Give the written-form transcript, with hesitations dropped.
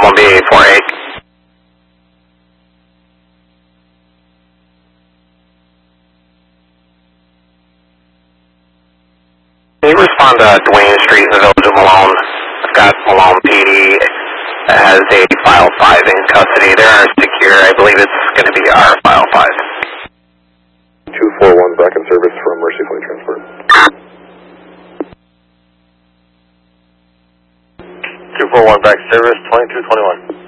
1B48. Can you respond to Duane Street in the village of Malone? I've got Malone PD as a file 5 in custody. They're secure. I believe it's going to be our file 5. 241 back in service from Mercy Flight Transport. 241 back in service, 2221.